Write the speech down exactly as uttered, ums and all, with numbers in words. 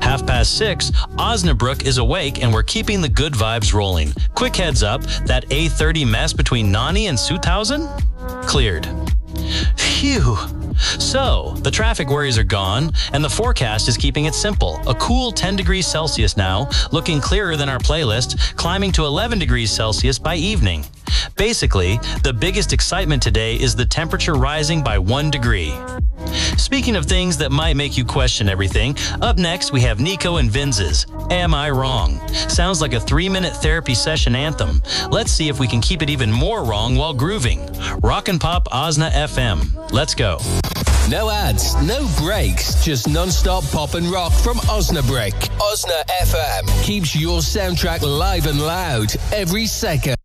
Half past six, Osnabrück is awake and we're keeping the good vibes rolling. Quick heads up, that A thirty mess between Nani and Sutthausen? Cleared. Phew. So, the traffic worries are gone, and the forecast is keeping it simple. A cool ten degrees Celsius now, looking clearer than our playlist, climbing to eleven degrees Celsius by evening. Basically, the biggest excitement today is the temperature rising by one degree. Speaking of things that might make you question everything, up next we have Nico and Vinz's Am I Wrong? Sounds like a three-minute therapy session anthem. Let's see if we can keep it even more wrong while grooving. Rock and Pop Osna F M. Let's go. No ads, no breaks, just non-stop pop and rock from Osnabrück. Osna F M keeps your soundtrack live and loud every second.